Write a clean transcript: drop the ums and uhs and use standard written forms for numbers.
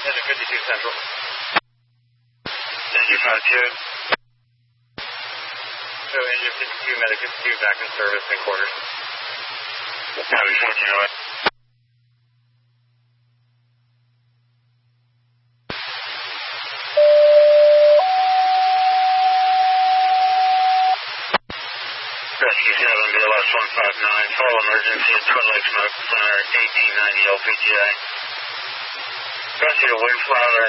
Engine 52 Central. Engine 52. So Engine 52, Medic 52, back in service in quarters. Copy, 1408. Rescue 7, BLS 159, full emergency at Twin Lakes Medical Center, 1890 LPGA. Rescue Windflower.